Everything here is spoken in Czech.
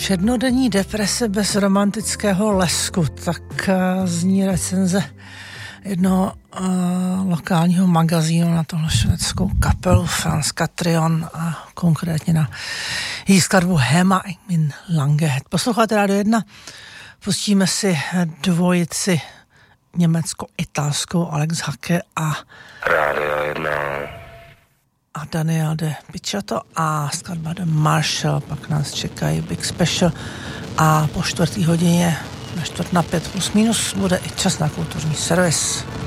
Všednodenní deprese bez romantického lesku, tak zní recenze jednoho lokálního magazínu na tohle švédskou kapelu Frans Catrion a konkrétně na její skladbu Hemma i min Langehet. Posloucháte Rádio 1, pustíme si dvojici německo-italskou Alex Hacke a Rádio 1 a Daniel de Picciotto a skladba The Marshall, pak nás čekají Big Special a po 4. hodině na 4:45 plus minus bude i čas na kulturní servis.